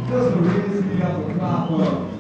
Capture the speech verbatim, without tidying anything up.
Just to really speed up the clap up.